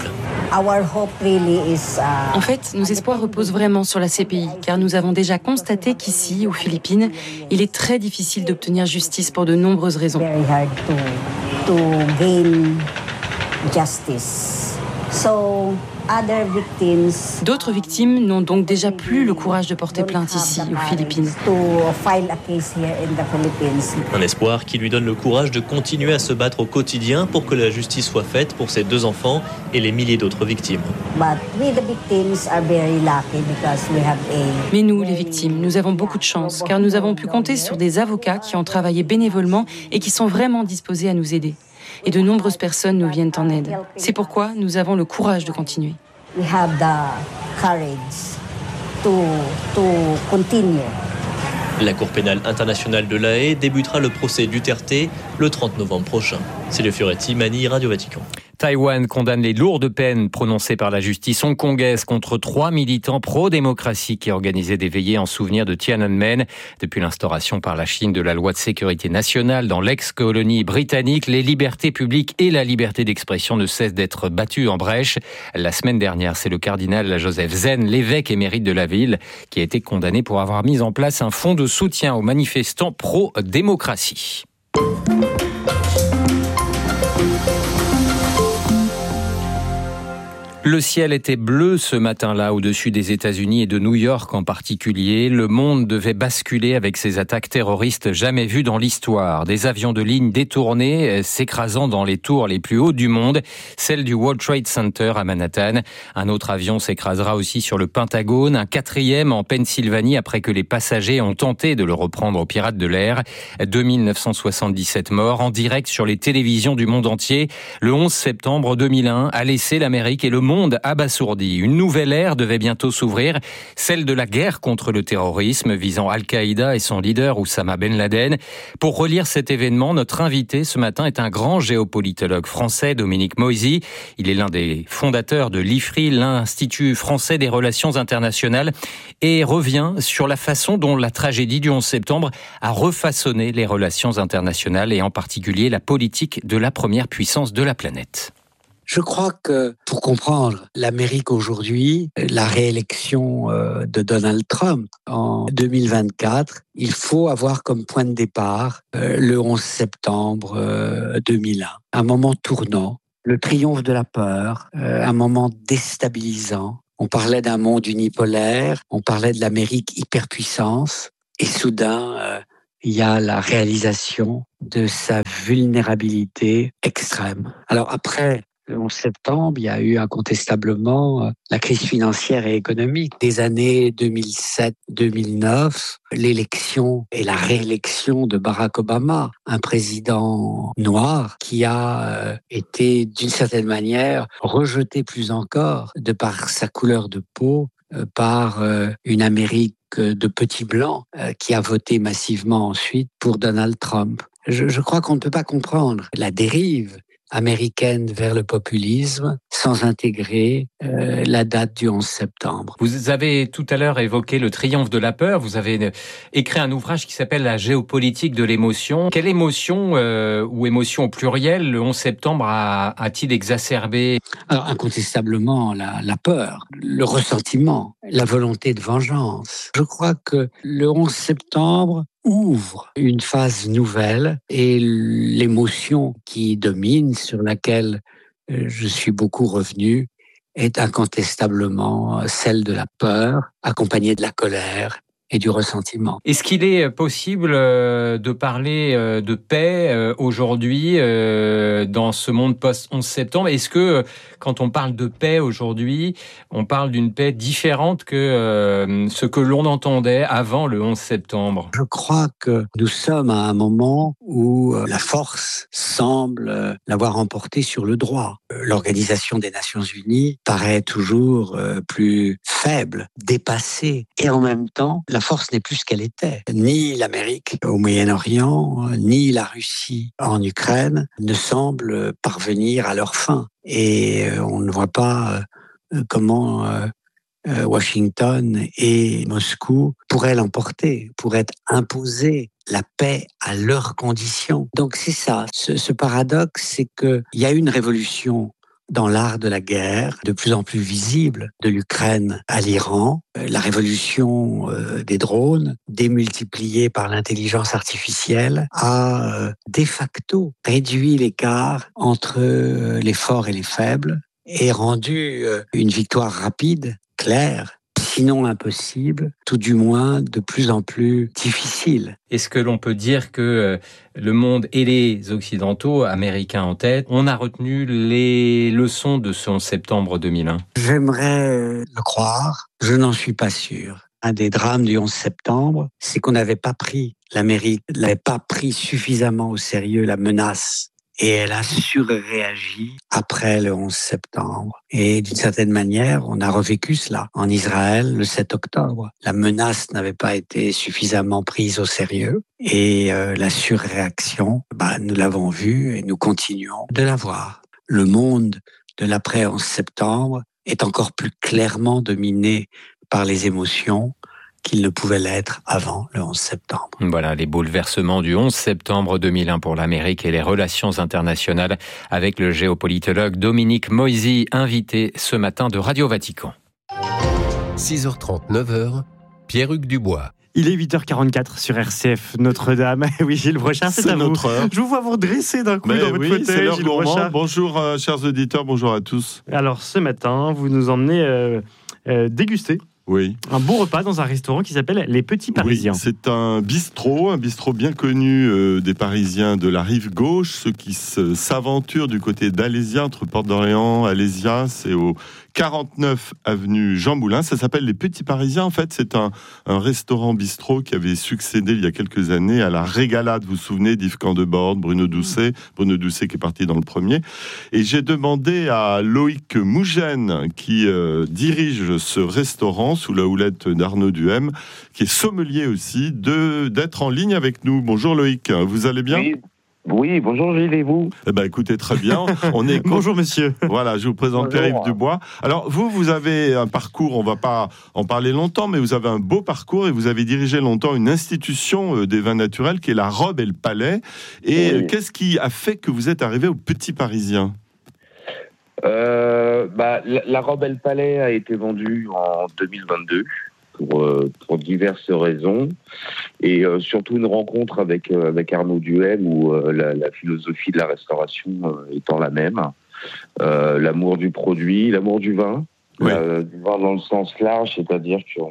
En fait, nos espoirs reposent vraiment sur la C P I, car nous avons déjà constaté qu'ici, aux Philippines, il est très difficile d'obtenir justice pour de nombreuses raisons. D'autres victimes n'ont donc déjà plus le courage de porter plainte ici, aux Philippines. Un espoir qui lui donne le courage de continuer à se battre au quotidien pour que la justice soit faite pour ses deux enfants et les milliers d'autres victimes. Mais nous, les victimes, nous avons beaucoup de chance, car nous avons pu compter sur des avocats qui ont travaillé bénévolement et qui sont vraiment disposés à nous aider. Et de nombreuses personnes nous viennent en aide. C'est pourquoi nous avons le courage de continuer. La Cour pénale internationale de La Haye débutera le procès Duterte le trente novembre prochain. Celio Fioretti, Manille, Radio Vatican. Taïwan condamne les lourdes peines prononcées par la justice hongkongaise contre trois militants pro-démocratie qui organisaient des veillées en souvenir de Tiananmen. Depuis l'instauration par la Chine de la loi de sécurité nationale dans l'ex-colonie britannique, les libertés publiques et la liberté d'expression ne cessent d'être battues en brèche. La semaine dernière, c'est le cardinal Joseph Zen, l'évêque émérite de la ville, qui a été condamné pour avoir mis en place un fonds de soutien aux manifestants pro-démocratie. Le ciel était bleu ce matin-là au-dessus des États-Unis et de New York en particulier. Le monde devait basculer avec ces attaques terroristes jamais vues dans l'histoire. Des avions de ligne détournés s'écrasant dans les tours les plus hautes du monde, celle du World Trade Center à Manhattan. Un autre avion s'écrasera aussi sur le Pentagone, un quatrième en Pennsylvanie après que les passagers ont tenté de le reprendre aux pirates de l'air. deux mille neuf cent soixante-dix-sept morts en direct sur les télévisions du monde entier. Le onze septembre deux mille un a laissé l'Amérique et le monde monde abasourdi. Une nouvelle ère devait bientôt s'ouvrir, celle de la guerre contre le terrorisme visant Al-Qaïda et son leader Oussama Ben Laden. Pour relire cet événement, notre invité ce matin est un grand géopolitologue français, Dominique Moisy. Il est l'un des fondateurs de l'I F R I, l'Institut français des relations internationales, et revient sur la façon dont la tragédie du onze septembre a refaçonné les relations internationales et en particulier la politique de la première puissance de la planète. Je crois que pour comprendre l'Amérique aujourd'hui, la réélection de Donald Trump en deux mille vingt-quatre, il faut avoir comme point de départ le onze septembre deux mille un, un moment tournant, le triomphe de la peur, un moment déstabilisant. On parlait d'un monde unipolaire, on parlait de l'Amérique hyperpuissance, et soudain, euh, il y a la réalisation de sa vulnérabilité extrême. Alors après le onze septembre, il y a eu incontestablement la crise financière et économique des années deux mille sept deux mille neuf, l'élection et la réélection de Barack Obama, un président noir qui a été d'une certaine manière rejeté plus encore de par sa couleur de peau, par une Amérique de petits blancs qui a voté massivement ensuite pour Donald Trump. Je, je crois qu'on ne peut pas comprendre la dérive américaine vers le populisme sans intégrer euh, la date du onze septembre. Vous avez tout à l'heure évoqué le triomphe de la peur. Vous avez écrit un ouvrage qui s'appelle La géopolitique de l'émotion. Quelle émotion, euh, ou émotion au pluriel, le onze septembre a, a-t-il exacerbé ? Alors incontestablement la, la peur, le ressentiment, la volonté de vengeance. Je crois que le onze septembre ouvre une phase nouvelle et l'émotion qui domine, sur laquelle je suis beaucoup revenu, est incontestablement celle de la peur, accompagnée de la colère et du ressentiment. Est-ce qu'il est possible de parler de paix aujourd'hui dans ce monde post-onze septembre ? Est-ce que quand on parle de paix aujourd'hui, on parle d'une paix différente que ce que l'on entendait avant le onze septembre ? Je crois que nous sommes à un moment où la force semble l'avoir emporté sur le droit. L'Organisation des Nations Unies paraît toujours plus faible, dépassée, et en même temps, la force n'est plus ce qu'elle était. Ni l'Amérique au Moyen-Orient, ni la Russie en Ukraine ne semblent parvenir à leur fin. Et on ne voit pas comment Washington et Moscou pourraient l'emporter, pourraient imposer la paix à leurs conditions. Donc c'est ça, ce, ce paradoxe, c'est qu'il y a une révolution dans l'art de la guerre, de plus en plus visible, de l'Ukraine à l'Iran, la révolution des drones, démultipliée par l'intelligence artificielle, a de facto réduit l'écart entre les forts et les faibles et rendu une victoire rapide, claire, sinon impossible, tout du moins de plus en plus difficile. Est-ce que l'on peut dire que le monde et les Occidentaux, américains en tête, on a retenu les leçons de ce onze septembre deux mille un ? J'aimerais le croire, je n'en suis pas sûr. Un des drames du onze septembre, c'est qu'on n'avait pas pris, l'Amérique n'avait pas pris suffisamment au sérieux la menace. Et elle a surréagi après le onze septembre. Et d'une certaine manière, on a revécu cela en Israël le sept octobre. La menace n'avait pas été suffisamment prise au sérieux. Et euh, la surréaction, bah, nous l'avons vu et nous continuons de la voir. Le monde de l'après onze septembre est encore plus clairement dominé par les émotions qu'il ne pouvait l'être avant le onze septembre. Voilà les bouleversements du onze septembre deux mille un pour l'Amérique et les relations internationales avec le géopolitologue Dominique Moisy, invité ce matin de Radio Vatican. six heures trente, neuf heures, Pierre-Hugues Dubois. Il est huit heures quarante-quatre sur R C F Notre-Dame. Oui, Gilles Brochard, c'est, c'est à notre vous. Heure. Je vous vois vous dresser d'un coup Mais dans votre oui, fauteuil, c'est l'heure Gilles gourmand. Brochard. Bonjour, euh, chers auditeurs, bonjour à tous. Alors, ce matin, vous nous emmenez euh, euh, déguster oui. un bon repas dans un restaurant qui s'appelle Les Petits Parisiens. Oui, c'est un bistrot, un bistrot bien connu euh, des Parisiens de la rive gauche, ceux qui se, s'aventurent du côté d'Alésia, entre Porte d'Orléans, Alésia, c'est au quarante-neuf avenue Jean Moulin. Ça s'appelle Les Petits Parisiens. En fait, c'est un, un restaurant bistrot qui avait succédé il y a quelques années à la Régalade. Vous vous souvenez d'Yves Candebord, Bruno Doucet, Bruno Doucet qui est parti dans le premier. Et j'ai demandé à Loïc Mougène, qui euh, dirige ce restaurant sous la houlette d'Arnaud Duhem, qui est sommelier aussi, de, d'être en ligne avec nous. Bonjour Loïc, vous allez bien ? Oui. Oui, bonjour Gilles et vous ? Eh ben, écoutez, très bien. On est bonjour monsieur. Voilà, je vous présente Pierre-Yves Dubois. Alors vous, vous avez un parcours, on ne va pas en parler longtemps, mais vous avez un beau parcours et vous avez dirigé longtemps une institution des vins naturels qui est la Robe et le Palais. Et oui. Qu'est-ce qui a fait que vous êtes arrivé au Petit Parisien ? euh, bah, la, la Robe et le Palais a été vendue en deux mille vingt-deux. Pour, euh, pour diverses raisons et euh, surtout une rencontre avec, euh, avec Arnaud Duhem où euh, la, la philosophie de la restauration euh, étant la même, euh, l'amour du produit, l'amour du vin, oui. euh, du vin dans le sens large, c'est-à-dire qu'on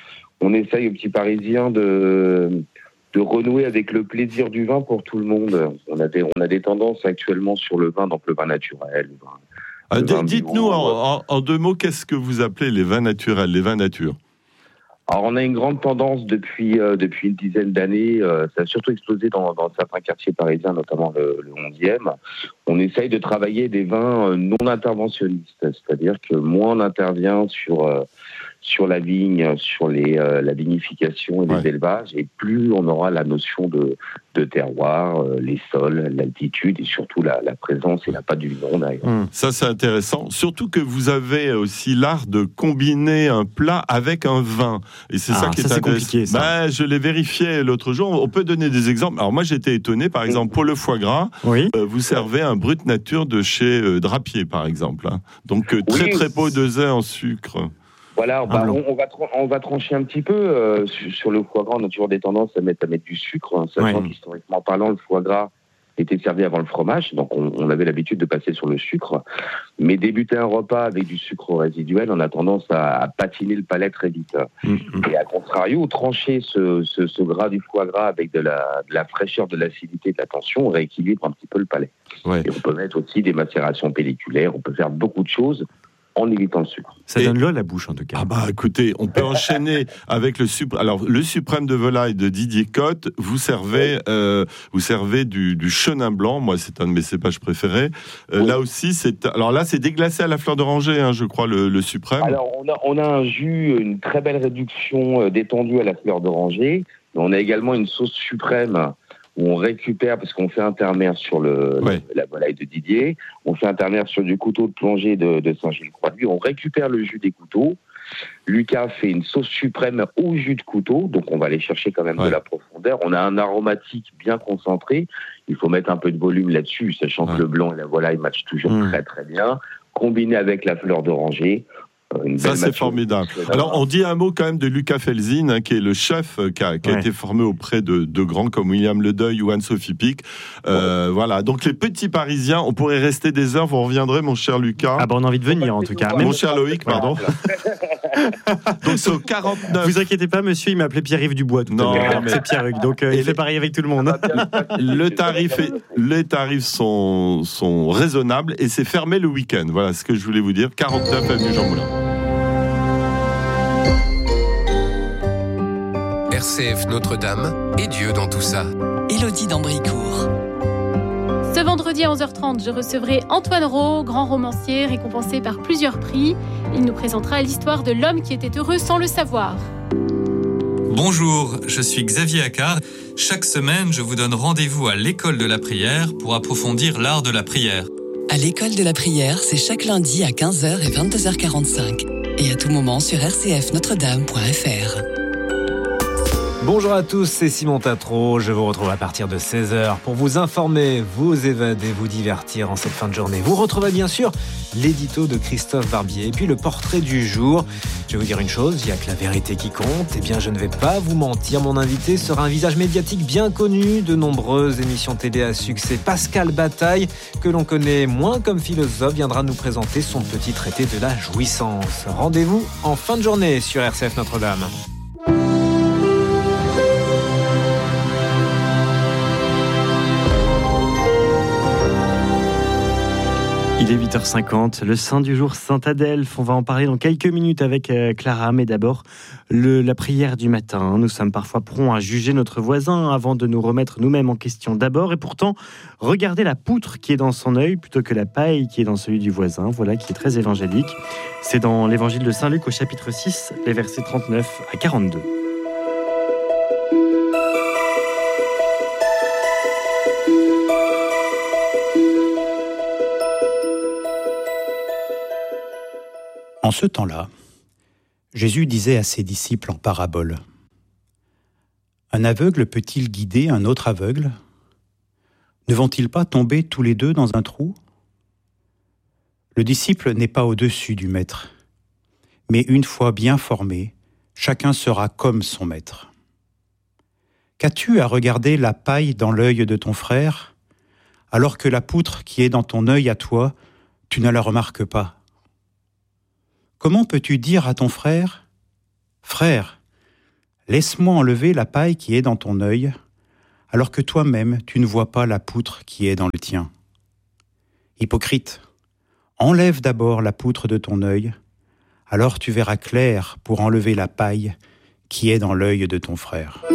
on essaye au Petit Parisien de, de renouer avec le plaisir du vin pour tout le monde. On a des, on a des tendances actuellement sur le vin, donc le vin naturel. Le vin, ah, le vin dites-nous en, en, en deux mots, qu'est-ce que vous appelez les vins naturels, les vins nature ? Alors, on a une grande tendance depuis, euh, depuis une dizaine d'années, euh, ça a surtout explosé dans, dans certains quartiers parisiens, notamment le, le onzième. On essaye de travailler des vins non interventionnistes, c'est-à-dire que moins on intervient sur, euh, sur la vigne, sur les, euh, la vinification et les ouais. élevages, et plus on aura la notion de, de terroir, euh, les sols, l'altitude et surtout la, la présence et la patte du vigneron derrière. Mmh, ça, c'est intéressant. Surtout que vous avez aussi l'art de combiner un plat avec un vin. Et c'est ah, ça qui ça, est c'est intéressant. Compliqué, ça. Bah, je l'ai vérifié l'autre jour. On peut donner des exemples. Alors moi, j'étais étonné. Par exemple, pour le foie gras, oui. euh, vous servez un brut nature de chez euh, Drapier, par exemple. Hein. Donc, euh, très, oui. très peu dosé en sucre. Voilà, bah, on, on, va tra- on va trancher un petit peu. Euh, sur, sur le foie gras, on a toujours des tendances à mettre, à mettre du sucre, hein, sachant ouais. qu'historiquement parlant, le foie gras était servi avant le fromage, donc on, on avait l'habitude de passer sur le sucre. Mais débuter un repas avec du sucre résiduel, on a tendance à, à patiner le palais très vite. Mm-hmm. Et à contrario, trancher ce, ce, ce gras du foie gras avec de la, de la fraîcheur, de l'acidité, de la tension, on rééquilibre un petit peu le palais. Ouais. Et on peut mettre aussi des macérations pelliculaires, on peut faire beaucoup de choses en évitant le sucre. Ça Et... donne l'eau à la bouche, en tout cas. Ah bah écoutez, on peut enchaîner avec le suprême. Alors le suprême de volaille de Didier Cotte. Vous servez, euh, vous servez du, du chenin blanc. Moi, c'est un de mes cépages préférés. Euh, oui. Là aussi, c'est. Alors là, c'est déglacé à la fleur d'oranger, hein, je crois, le, le suprême. Alors on a, on a un jus, une très belle réduction détendue à la fleur d'oranger. Mais on a également une sauce suprême où on récupère, parce qu'on fait intermère sur le, ouais. la, la volaille de Didier, on fait intermère sur du couteau de plongée de, de Saint-Gilles-Croix-de-Buis, on récupère le jus des couteaux. Lucas fait une sauce suprême au jus de couteau, donc on va aller chercher quand même ouais. de la profondeur. On a un aromatique bien concentré, il faut mettre un peu de volume là-dessus, sachant ouais. que le blanc et la volaille matchent toujours mmh. très très bien, combiné avec la fleur d'oranger. Ça, c'est formidable. Alors, on dit un mot quand même de Lucas Felzin, hein, qui est le chef qui a, qui ouais. a été formé auprès de, de grands comme William Ledeuil ou Anne-Sophie Pic. Euh, ouais. Voilà. Donc, les petits Parisiens, on pourrait rester des heures. Vous reviendrez, mon cher Lucas. Ah, ben, on a envie de venir, en tout cas. Mon cher Loïc, pardon. Donc, c'est au quarante-neuf. Vous inquiétez pas, monsieur, il m'appelait Pierre-Yves Dubois tout non, à l'heure. Mais... C'est Pierre-Hugues. Donc, euh, il fait pareil avec tout le monde. le tarif est... Les tarifs sont, sont raisonnables et c'est fermé le week-end. Voilà ce que je voulais vous dire. quarante-neuf avenue Jean Moulin. R C F Notre-Dame et Dieu dans tout ça. Élodie d'Ambricourt. Ce vendredi à onze heures trente, je recevrai Antoine Rau, grand romancier récompensé par plusieurs prix. Il nous présentera l'histoire de l'homme qui était heureux sans le savoir. Bonjour, je suis Xavier Accard. Chaque semaine, je vous donne rendez-vous à l'école de la prière pour approfondir l'art de la prière. À l'école de la prière, c'est chaque lundi à quinze heures et vingt-deux heures quarante-cinq. Et à tout moment sur r c f notre dame point f r. Bonjour à tous, c'est Simon Tatro. Je vous retrouve à partir de seize heures pour vous informer, vous évader, vous divertir en cette fin de journée. Vous retrouvez bien sûr l'édito de Christophe Barbier et puis le portrait du jour. Je vais vous dire une chose, il n'y a que la vérité qui compte. Eh bien, je ne vais pas vous mentir, mon invité sera un visage médiatique bien connu de nombreuses émissions télé à succès. Pascal Bataille, que l'on connaît moins comme philosophe, viendra nous présenter son petit traité de la jouissance. Rendez-vous en fin de journée sur R C F Notre-Dame. Il est huit heures cinquante, le saint du jour Saint-Adelphe. On va en parler dans quelques minutes avec Clara, mais d'abord le, la prière du matin. Nous sommes parfois prompts à juger notre voisin avant de nous remettre nous-mêmes en question d'abord. Et pourtant, regardez la poutre qui est dans son œil plutôt que la paille qui est dans celui du voisin. Voilà qui est très évangélique. C'est dans l'évangile de Saint Luc au chapitre six, les versets trente-neuf à quarante-deux. En ce temps-là, Jésus disait à ses disciples en parabole : « Un aveugle peut-il guider un autre aveugle ? Ne vont-ils pas tomber tous les deux dans un trou ? Le disciple n'est pas au-dessus du maître, mais une fois bien formé, chacun sera comme son maître. Qu'as-tu à regarder la paille dans l'œil de ton frère, alors que la poutre qui est dans ton œil à toi, tu ne la remarques pas ? Comment peux-tu dire à ton frère : Frère, laisse-moi enlever la paille qui est dans ton œil, alors que toi-même tu ne vois pas la poutre qui est dans le tien ? Hypocrite, enlève d'abord la poutre de ton œil, alors tu verras clair pour enlever la paille qui est dans l'œil de ton frère.